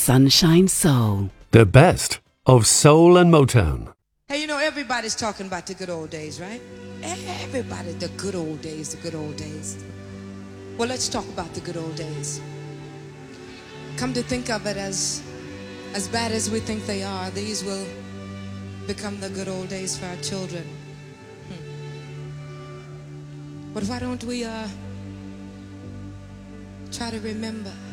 Sunshine Soul. The best of soul and Motown. Hey, you know, everybody's talking about the good old days, right? Everybody, the good old days, the good old days. Well, let's talk about the good old days. Come to think of it, as bad as we think they are, these will become the good old days for our children. But why don't we try to remember